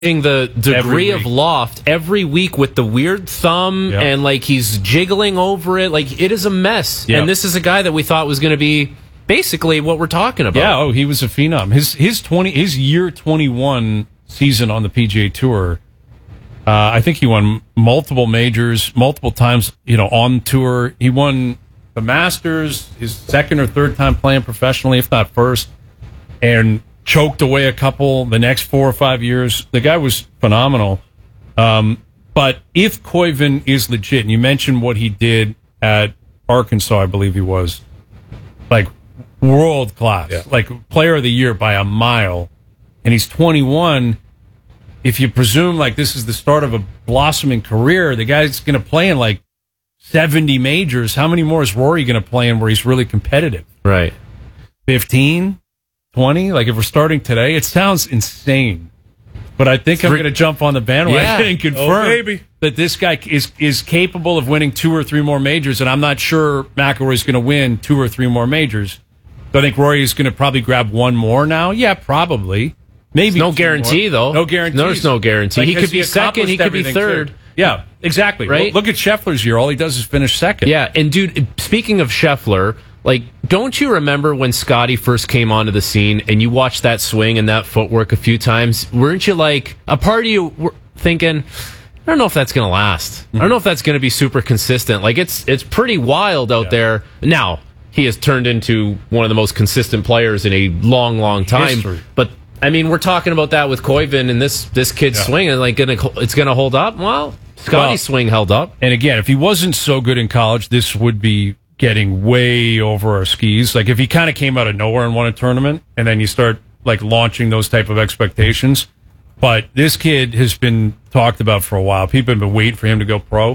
the degree of loft every week with the weird thumb and like he's jiggling over it. Like it is a mess. And this is a guy that we thought was going to be basically what we're talking about. Yeah, he was a phenom. His year 21 season on the PGA Tour, I think he won multiple majors, multiple times, on tour. He won the Masters, his second or third time playing professionally, if not first, and choked away a couple the next 4 or 5 years. The guy was phenomenal. But if Koivu is legit, and you mentioned what he did at Arkansas, I believe he was, like world class, like player of the year by a mile, and he's 21. If you presume like this is the start of a blossoming career, the guy's going to play in like 70 majors. How many more is Rory going to play in where he's really competitive? Right. 15? 20? Like if we're starting today, it sounds insane. But I think I'm going to jump on the bandwagon and confirm that this guy is capable of winning 2 or 3 more majors, and I'm not sure McIlroy's going to win 2 or 3 more majors. So I think Rory is going to probably grab 1 more now. Yeah, probably. Maybe. No guarantee, though. No guarantee. There's no guarantee. Like, he could be second, he could be third. Too. Yeah, exactly. Right? Well, look at Scheffler's year. All he does is finish second. Yeah, and dude, speaking of Scheffler, like, don't you remember when Scotty first came onto the scene and you watched that swing and that footwork a few times? Weren't you like, a part of you were thinking, I don't know if that's going to last. I don't know if that's going to be super consistent. Like, it's pretty wild out there. Now, he has turned into one of the most consistent players in a long, long time. History. But, I mean, we're talking about that with Koivu and this kid's swing, and like, it's going to hold up? Well, Scotty's swing held up. And again, if he wasn't so good in college, this would be getting way over our skis. Like if he kind of came out of nowhere and won a tournament, and then you start like launching those type of expectations. But this kid has been talked about for a while. People have been waiting for him to go pro.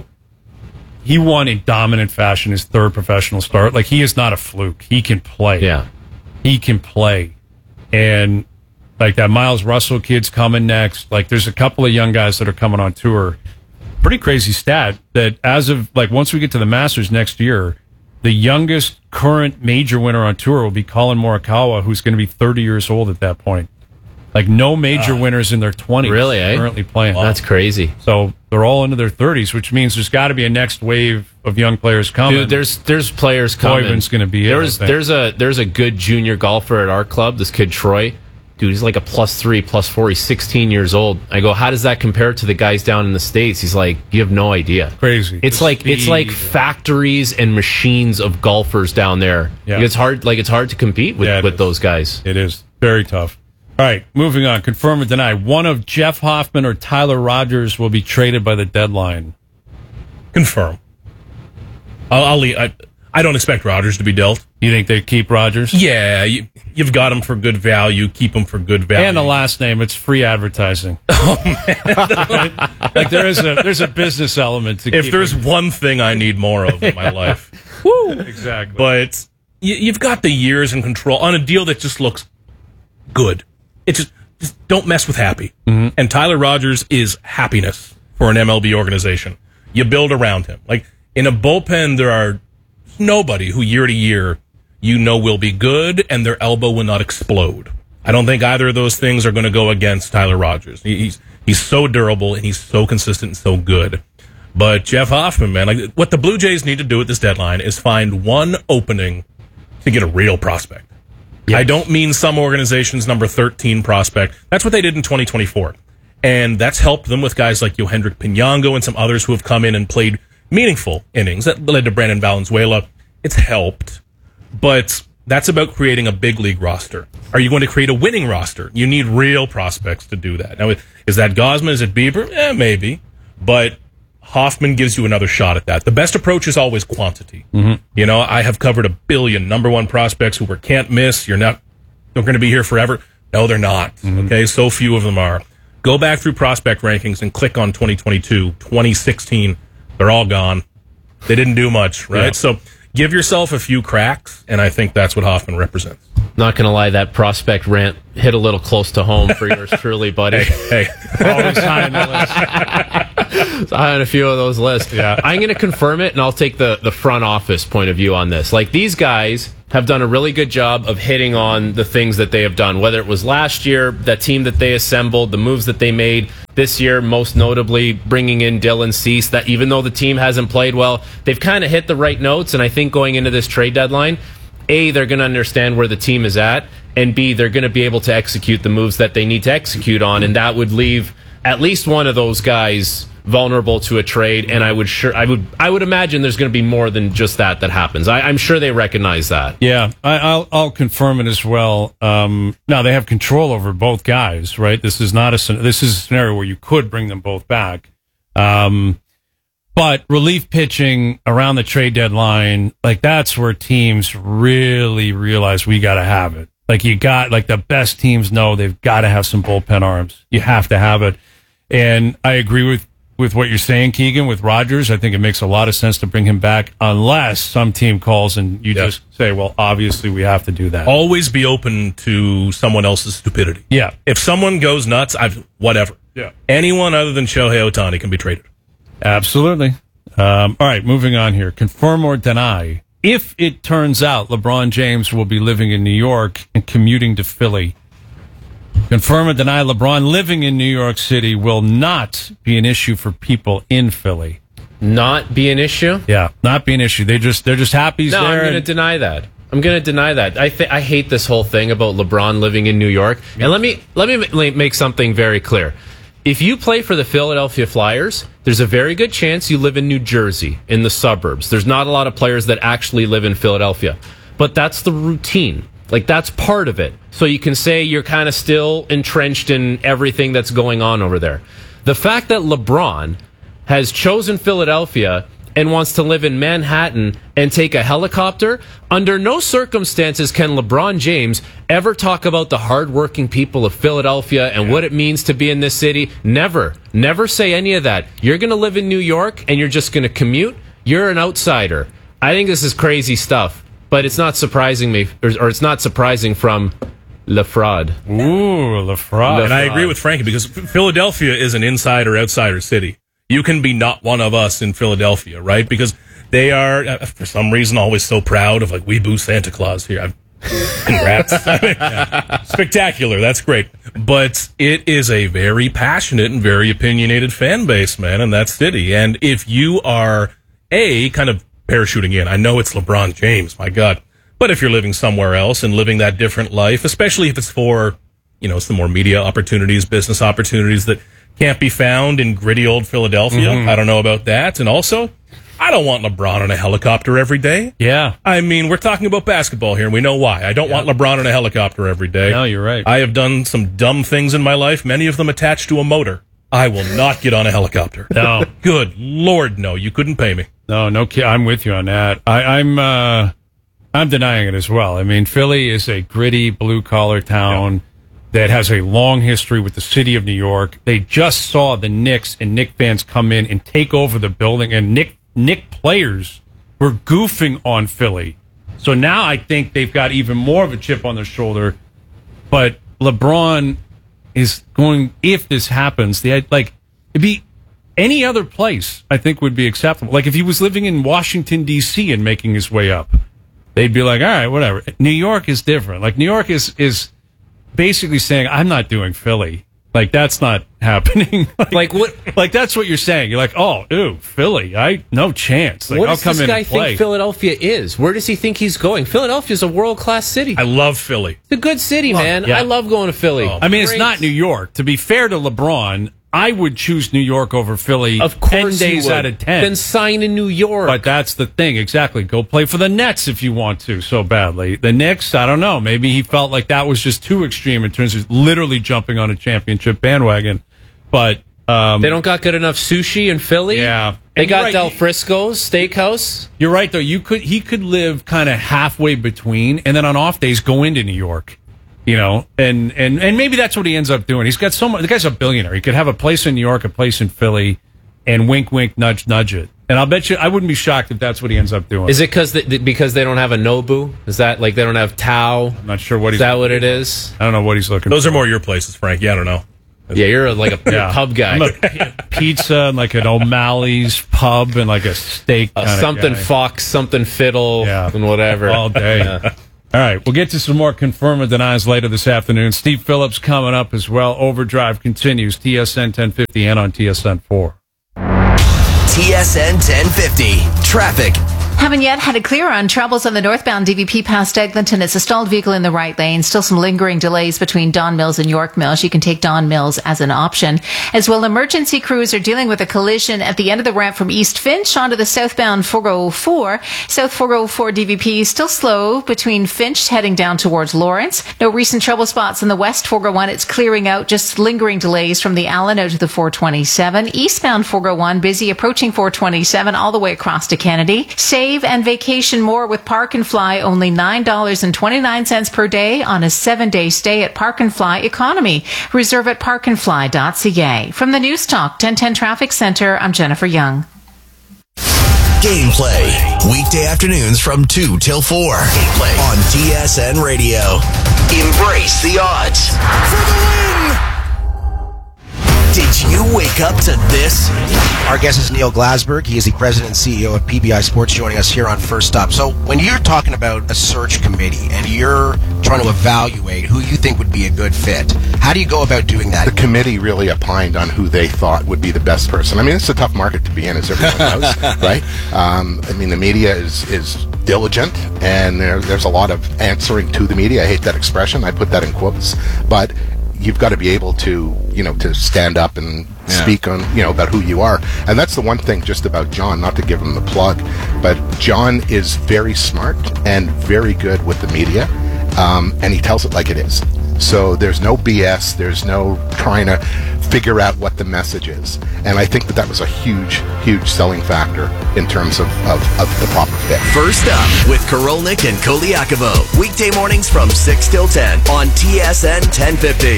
He won in dominant fashion his 3rd professional start. Like he is not a fluke. He can play. Yeah. He can play. And like that Miles Russell kid's coming next. Like there's a couple of young guys that are coming on tour. Pretty crazy stat that as of like once we get to the Masters next year, the youngest current major winner on tour will be Colin Morikawa, who's going to be 30 years old at that point. Like no major winners in their 20s really, currently playing. Wow. That's crazy. So they're all into their 30s, which means there's got to be a next wave of young players coming. Dude, there's players coming. Koivun's going to be there's a good junior golfer at our club, this kid Troy. Dude, he's like a +3, +4. He's 16 years old. I go, how does that compare to the guys down in the States? He's like, you have no idea. Crazy. It's like factories and machines of golfers down there. Yeah. It's hard to compete with those guys. It is very tough. All right, moving on. Confirm or deny. One of Jeff Hoffman or Tyler Rogers will be traded by the deadline. Confirm. I don't expect Rodgers to be dealt. You think they keep Rodgers? Yeah, you've got him for good value. Keep him for good value. And the last name, it's free advertising. Oh man, like there's a business element to. If there's one thing I need more of in my life, woo, exactly. But you've got the years in control on a deal that just looks good. It's just don't mess with happy. Mm-hmm. And Tyler Rogers is happiness for an MLB organization. You build around him. Like in a bullpen, there are nobody who year to year will be good and their elbow will not explode. I don't think either of those things are going to go against Tyler Rogers. He's so durable and he's so consistent and so good. But Jeff Hoffman, man, like what the Blue Jays need to do at this deadline is find one opening to get a real prospect. Yes. I don't mean some organization's number 13 prospect. That's what they did in 2024. And that's helped them with guys like Yohendrick Pinango and some others who have come in and played meaningful innings. That led to Brandon Valenzuela. It's helped. But that's about creating a big league roster. Are you going to create a winning roster? You need real prospects to do that. Now, is that Gosman? Is it Bieber? Maybe. But Hoffman gives you another shot at that. The best approach is always quantity. Mm-hmm. You know, I have covered 1 billion number 1 prospects who can't miss. They're going to be here forever. No, they're not. Mm-hmm. Okay, so few of them are. Go back through prospect rankings and click on 2022, 2016. They're all gone. They didn't do much, right? Yeah. So give yourself a few cracks, and I think that's what Hoffman represents. Not going to lie, that prospect rant hit a little close to home for yours truly, buddy. Hey. Always high on the list. I had a few of those lists. Yeah. I'm going to confirm it, and I'll take the front office point of view on this. Like, these guys have done a really good job of hitting on the things that they have done, whether it was last year, that team that they assembled, the moves that they made this year, most notably bringing in Dylan Cease, that even though the team hasn't played well, they've kind of hit the right notes. And I think going into this trade deadline, A, they're going to understand where the team is at, and B, they're going to be able to execute the moves that they need to execute on, and that would leave at least one of those guys vulnerable to a trade, and I would imagine there's going to be more than just that happens. I'm sure they recognize that. Yeah, I'll confirm it as well. Now they have control over both guys, right? This is a scenario where you could bring them both back. But relief pitching around the trade deadline, like that's where teams really realize we got to have it. Like the best teams know they've got to have some bullpen arms. You have to have it. And I agree with what you're saying, Keegan, with Rogers. I think it makes a lot of sense to bring him back unless some team calls and you just say, well, obviously we have to do that. Always be open to someone else's stupidity. Yeah. If someone goes nuts, whatever. Yeah. Anyone other than Shohei Ohtani can be traded. Absolutely. All right, moving on here. Confirm or deny. If it turns out LeBron James will be living in New York and commuting to Philly, confirm or deny LeBron living in New York City will not be an issue for people in Philly. Not be an issue? Yeah, not be an issue. they're just happy he's there. I'm going to deny that. I'm going to deny that. I hate this whole thing about LeBron living in New York. And let me make something very clear. If you play for the Philadelphia Flyers, there's a very good chance you live in New Jersey, in the suburbs. There's not a lot of players that actually live in Philadelphia. But that's the routine. Like, that's part of it. So you can say you're kind of still entrenched in everything that's going on over there. The fact that LeBron has chosen Philadelphia and wants to live in Manhattan and take a helicopter, under no circumstances can LeBron James ever talk about the hardworking people of Philadelphia and what it means to be in this city. Never. Never say any of that. You're going to live in New York and you're just going to commute. You're an outsider. I think this is crazy stuff. But it's not surprising me, or it's not surprising from LaFraud. Ooh, LaFraud. And I agree with Frankie, because Philadelphia is an insider-outsider city. You can be not one of us in Philadelphia, right? Because they are, for some reason, always so proud of, like, we boo Santa Claus here. Congrats. Spectacular. That's great. But it is a very passionate and very opinionated fan base, man, in that city. And if you are, kind of parachuting in. I know it's LeBron James, my God. But if you're living somewhere else and living that different life, especially if it's for, some more media opportunities, business opportunities that can't be found in gritty old Philadelphia. I don't know about that. And also, I don't want LeBron on a helicopter every day. Yeah. I mean, we're talking about basketball here, and we know why. I don't want LeBron on a helicopter every day. No, you're right. I have done some dumb things in my life, many of them attached to a motor. I will not get on a helicopter. No. Good Lord, no. You couldn't pay me. No, I'm with you on that. I'm denying it as well. I mean, Philly is a gritty blue-collar town that has a long history with the city of New York. They just saw the Knicks and Knicks fans come in and take over the building, and Knicks players were goofing on Philly. So now I think they've got even more of a chip on their shoulder. But LeBron is going, if this happens, it'd be any other place, I think, would be acceptable. Like if he was living in Washington, D.C. and making his way up, they'd be like, all right, whatever. New York is different. Like New York is basically saying, I'm not doing Philly. Like that's not happening. like what? Like that's what you're saying. You're like, oh, ew, Philly. No chance. Like, what I'll does come this in guy and play. think Philadelphia is? Where does he think he's going? Philadelphia's a world-class city. I love Philly. It's a good city, man. Yeah. I love going to Philly. I mean, it's not New York. To be fair to LeBron, I would choose New York over Philly of course 10 days out of 10. Then sign in New York. But that's the thing. Exactly. Go play for the Nets if you want to so badly. The Knicks, I don't know. Maybe he felt like that was just too extreme in terms of literally jumping on a championship bandwagon. But they don't got good enough sushi in Philly. Yeah. They And got you're Del right. Frisco's Steakhouse. You're right, though. He could live kind of halfway between, and then on off days go into New York. And maybe that's what he ends up doing. He's got so much. The guy's a billionaire. He could have a place in New York, a place in Philly, and wink, wink, nudge, nudge it. And I'll bet you, I wouldn't be shocked if that's what he ends up doing. Is it because they don't have a Nobu? Is that like they don't have Tao? I'm not sure what he's. Is that what it is? I don't know what he's looking. Those for. are more your places, Frankie. I don't know. Yeah, you're like a pub guy. I'm a pizza and like an O'Malley's pub and like a steak. Something guy. Fox, something Fiddle, and whatever. All day. Yeah. All right, we'll get to some more confirm and denies later this afternoon. Steve Phillips coming up as well. Overdrive continues. TSN 1050 and on TSN 4. TSN 1050. Traffic. Haven't yet had a clear on troubles on the northbound DVP past Eglinton. It's a stalled vehicle in the right lane. Still some lingering delays between Don Mills and York Mills. You can take Don Mills as an option. As well, emergency crews are dealing with a collision at the end of the ramp from East Finch onto the southbound 404. South 404 DVP still slow between Finch heading down towards Lawrence. No recent trouble spots in the west 401. It's clearing out. Just lingering delays from the Allen out to the 427. Eastbound 401 busy approaching 427 all the way across to Kennedy. Save and vacation more with Park and Fly. Only $9.29 per day on a 7-day stay at Park and Fly Economy. Reserve at parkandfly.ca. From the News Talk 1010 Traffic Center, I'm Jennifer Young. Gameplay. Weekday afternoons from 2 till 4. Gameplay on TSN Radio. Embrace the odds. For the win! Did you wake up to this? Our guest is Neil Glasberg. He is the president and CEO of PBI Sports, joining us here on First Stop. So when you're talking about a search committee and you're trying to evaluate who you think would be a good fit, how do you go about doing that? The committee really opined on who they thought would be the best person. I mean, it's a tough market to be in, as everyone knows, right? I mean, the media is diligent, and there's a lot of answering to the media. I hate that expression. I put that in quotes. But you've got to be able to, to stand up and speak on, about who you are. And that's the one thing just about John, not to give him the plug, but John is very smart and very good with the media, and he tells it like it is. So there's no BS, there's no trying to figure out what the message is. And I think that was a huge, huge selling factor in terms of the proper fit. First Up with Korolnik and Koliakovo. Weekday mornings from 6 till 10 on TSN 1050.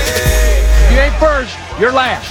You ain't first, you're last.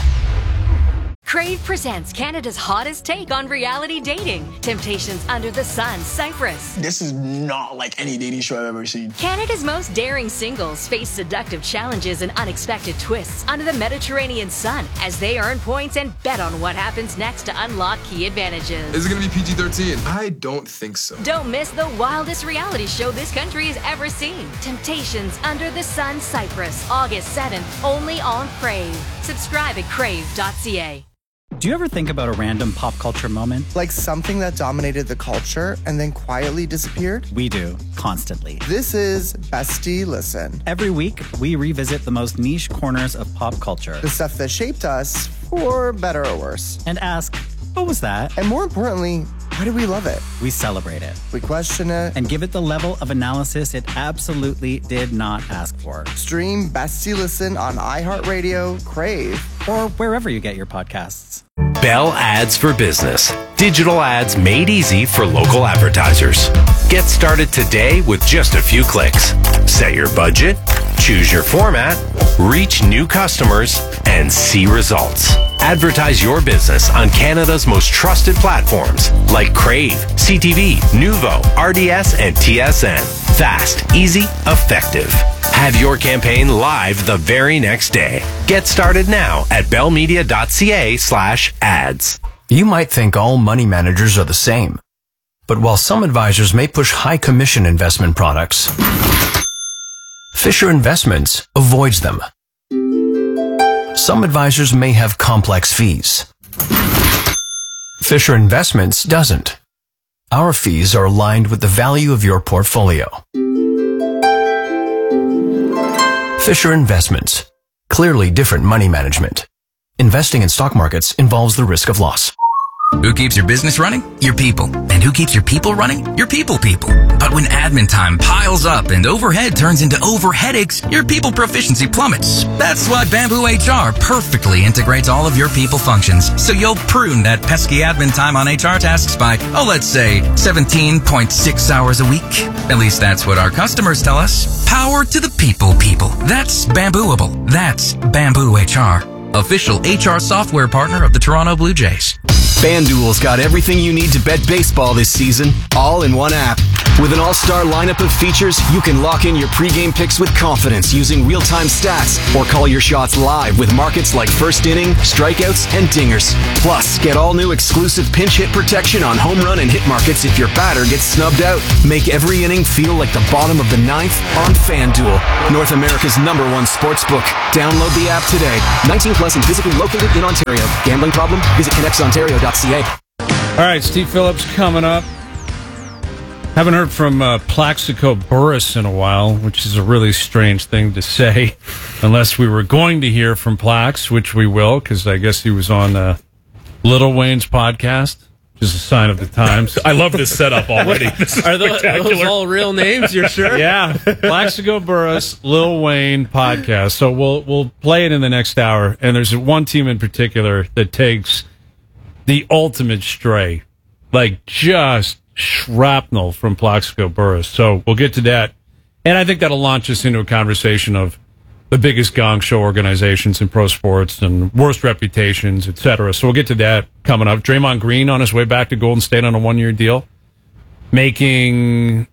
Crave presents Canada's hottest take on reality dating. Temptations Under the Sun, Cyprus. This is not like any dating show I've ever seen. Canada's most daring singles face seductive challenges and unexpected twists under the Mediterranean sun as they earn points and bet on what happens next to unlock key advantages. Is it going to be PG-13? I don't think so. Don't miss the wildest reality show this country has ever seen. Temptations Under the Sun, Cyprus, August 7th, only on Crave. Subscribe at crave.ca. Do you ever think about a random pop culture moment? Like something that dominated the culture and then quietly disappeared? We do, constantly. This is Bestie Listen. Every week, we revisit the most niche corners of pop culture. The stuff that shaped us, for better or worse. And ask, what was that? And more importantly, why do we love it? We celebrate it. We question it. And give it the level of analysis it absolutely did not ask for. Stream Bestie Listen on iHeartRadio, Crave, or wherever you get your podcasts. Bell Ads for Business. Digital ads made easy for local advertisers. Get started today with just a few clicks. Set your budget, choose your format, reach new customers, and see results. Advertise your business on Canada's most trusted platforms like Crave, CTV, Nuvo, RDS, and TSN. Fast, easy, effective. Have your campaign live the very next day. Get started now at bellmedia.ca/ads. You might think all money managers are the same. But while some advisors may push high commission investment products, Fisher Investments avoids them. Some advisors may have complex fees. Fisher Investments doesn't. Our fees are aligned with the value of your portfolio. Fisher Investments. Clearly different money management. Investing in stock markets involves the risk of loss. Who keeps your business running? Your people. And who keeps your people running? Your people. But when admin time piles up and overhead turns into overheadaches, your people proficiency plummets. That's why Bamboo HR perfectly integrates all of your people functions. So you'll prune that pesky admin time on HR tasks by, let's say 17.6 hours a week. At least that's what our customers tell us. Power to the people. That's Bambooable. That's Bamboo HR. Official HR software partner of the Toronto Blue Jays. FanDuel's got everything you need to bet baseball this season, all in one app. With an all-star lineup of features, you can lock in your pregame picks with confidence using real-time stats or call your shots live with markets like first inning, strikeouts, and dingers. Plus, get all new exclusive pinch hit protection on home run and hit markets if your batter gets snubbed out. Make every inning feel like the bottom of the ninth on FanDuel, North America's #1 sportsbook. Download the app today. 18 plus and physically located in Ontario. Gambling problem? Visit connectsontario.ca. All right, Steve Phillips coming up. Haven't heard from Plaxico Burress in a while, which is a really strange thing to say, unless we were going to hear from Plax, which we will, because I guess he was on Little Wayne's podcast, which is a sign of the times. I love this setup already. This is Are those all real names? You're sure? Yeah, Plaxico Burress, Lil Wayne podcast. So we'll play it in the next hour, and there's one team in particular that takes the ultimate stray, like just shrapnel from Plaxico Burress. So we'll get to that. And I think that'll launch us into a conversation of the biggest gong show organizations in pro sports and worst reputations, etc. So we'll get to that coming up. Draymond Green on his way back to Golden State on a 1-year deal, making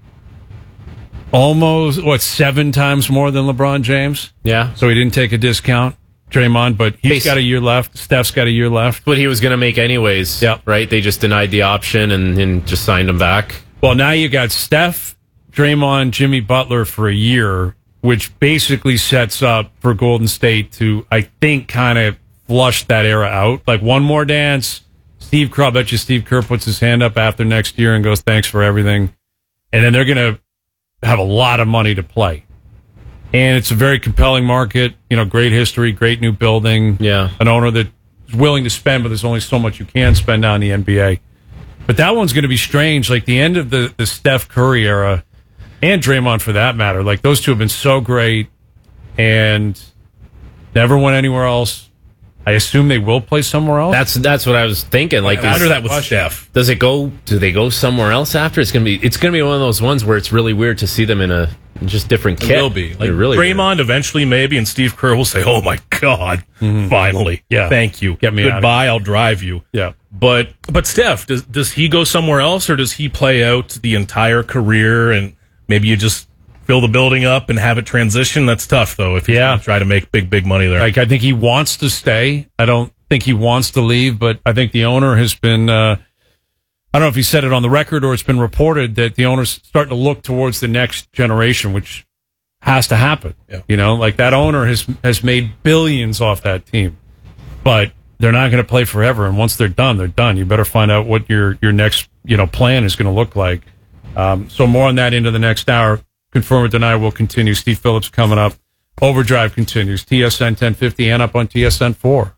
almost, 7 times more than LeBron James? Yeah. So he didn't take a discount, Draymond, but he's got a year left. Steph's got a year left. What he was going to make anyways. Yeah. Right? They just denied the option and just signed him back. Well, now you got Steph, Draymond, Jimmy Butler for a year, which basically sets up for Golden State to, I think, kind of flush that era out. Like one more dance. Steve Kerr, I bet you Steve Kerr puts his hand up after next year and goes, thanks for everything. And then they're going to have a lot of money to play. And it's a very compelling market, great history, great new building. Yeah. An owner that is willing to spend, but there's only so much you can spend now in the NBA. But that one's going to be strange. Like the end of the Steph Curry era, and Draymond for that matter, like those two have been so great and never went anywhere else. I assume they will play somewhere else. That's what I was thinking. Like, I wonder that with Steph. Do they go somewhere else after? It's gonna be one of those ones where it's really weird to see them in a just different kit. It will be. Like really Draymond weird. Eventually maybe, and Steve Kerr will say, "Oh my God, finally, yeah, thank you, get me goodbye, I'll drive you." Yeah, but Steph, does he go somewhere else, or does he play out the entire career and maybe you just fill the building up and have it transition? That's tough, though, if you try to make big money there. Like, I think he wants to stay. I don't think he wants to leave, but I think the owner has been, I don't know if he said it on the record or it's been reported that the owner's starting to look towards the next generation, which has to happen. Yeah. Like that owner has made billions off that team, but they're not going to play forever. And once they're done, they're done. You better find out what your next, plan is going to look like. So more on that into the next hour. Confirm or deny will continue. Steve Phillips coming up. Overdrive continues. TSN 1050 and up on TSN 4.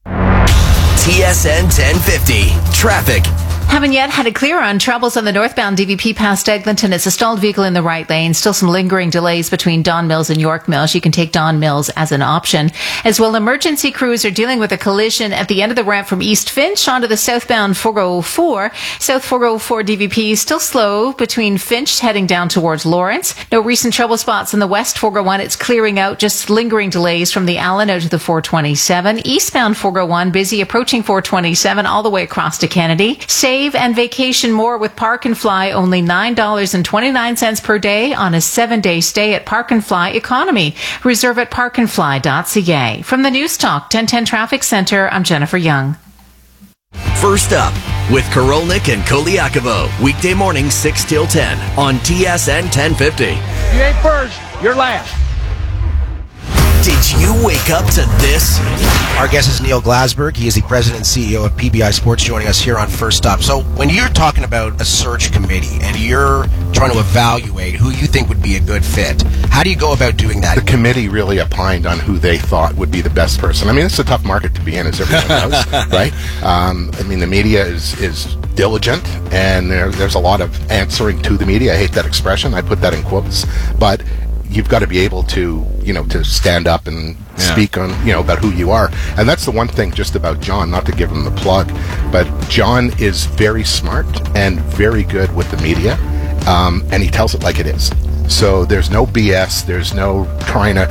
TSN 1050. Traffic. Haven't yet had a clear on troubles on the northbound DVP past Eglinton. It's a stalled vehicle in the right lane. Still some lingering delays between Don Mills and York Mills. You can take Don Mills as an option. As well, emergency crews are dealing with a collision at the end of the ramp from East Finch onto the southbound 404. South 404 DVP is still slow between Finch heading down towards Lawrence. No recent trouble spots in the west 401. It's clearing out. Just lingering delays from the Allen out to the 427. Eastbound 401 busy approaching 427 all the way across to Kennedy. Save and vacation more with Park and Fly. Only $9.29 per day on a 7-day stay at Park and Fly Economy. Reserve at parkandfly.ca. From the News Talk 1010 Traffic Center, I'm Jennifer Young. First up with Korolnik and Koliakovo. Weekday morning 6 till 10 on TSN 1050. You ain't first, you're last. Did you wake up to this? Our guest is Neil Glasberg. He is the president and CEO of PBI Sports, joining us here on First Stop. So when you're talking about a search committee and you're trying to evaluate who you think would be a good fit, how do you go about doing that? The committee really opined on who they thought would be the best person. I mean, it's a tough market to be in, as everyone knows, right? The media is diligent, and there's a lot of answering to the media. I hate that expression. I put that in quotes. But you've got to be able to, to stand up and speak on, about who you are. And that's the one thing just about John, not to give him the plug, but John is very smart and very good with the media, and he tells it like it is. So there's no BS. There's no trying to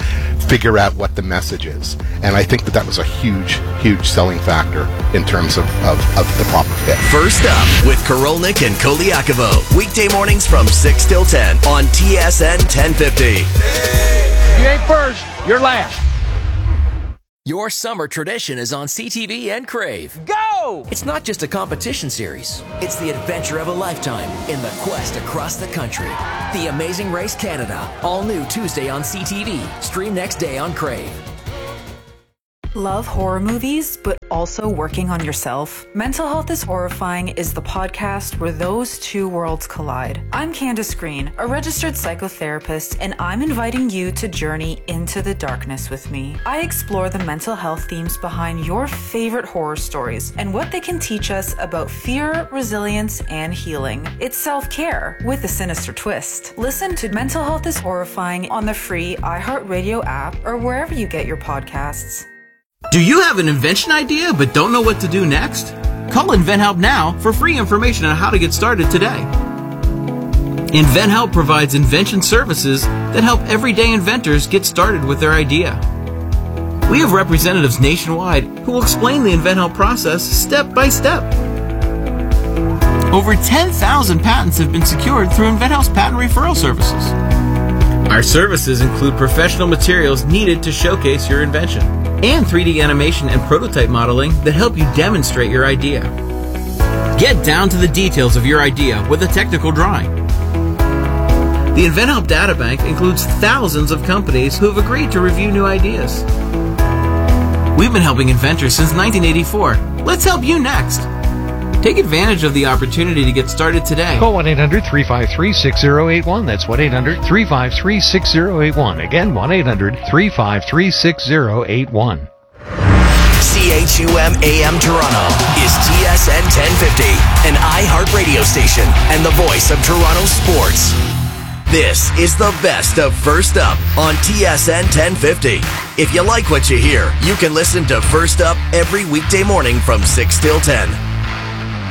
figure out what the message is. And I think that was a huge selling factor in terms of the proper fit. First Up with Korolnik and Koliakovo. Weekday mornings from 6 till 10 on TSN 1050. You ain't first, you're last. Your summer tradition is on CTV and Crave. Go! It's not just a competition series. It's the adventure of a lifetime in the quest across the country. The Amazing Race Canada. All new Tuesday on CTV. Stream next day on Crave. Love horror movies, but also working on yourself? Mental Health is Horrifying is the podcast where those two worlds collide. I'm Candace Green, a registered psychotherapist, and I'm inviting you to journey into the darkness with me. I explore the mental health themes behind your favorite horror stories and what they can teach us about fear, resilience, and healing. It's self-care with a sinister twist. Listen to Mental Health is Horrifying on the free iHeartRadio app or wherever you get your podcasts. Do you have an invention idea but don't know what to do next? Call InventHelp now for free information on how to get started today. InventHelp provides invention services that help everyday inventors get started with their idea. We have representatives nationwide who will explain the InventHelp process step by step. Over 10,000 patents have been secured through InventHelp's patent referral services. Our services include professional materials needed to showcase your invention, and 3D animation and prototype modeling that help you demonstrate your idea. Get down to the details of your idea with a technical drawing. The InventHelp Databank includes thousands of companies who have agreed to review new ideas. We've been helping inventors since 1984. Let's help you next. Take advantage of the opportunity to get started today. Call 1-800-353-6081. That's 1-800-353-6081. Again, 1-800-353-6081. CHUM AM Toronto is TSN 1050, an iHeart radio station and the voice of Toronto sports. This is the best of First Up on TSN 1050. If you like what you hear, you can listen to First Up every weekday morning from 6 till 10.